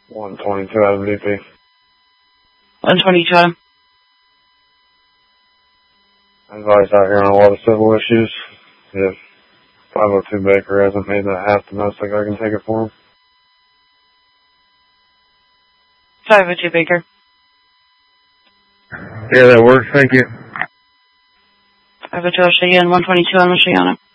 122 out of VP. 122 Adam. Advice out here on a lot of civil issues. If 502 Baker hasn't made that half domestic, I can take it for him. 502 Baker. Yeah, that works. Thank you. 502 Cheyenne, 122 on the Cheyenne.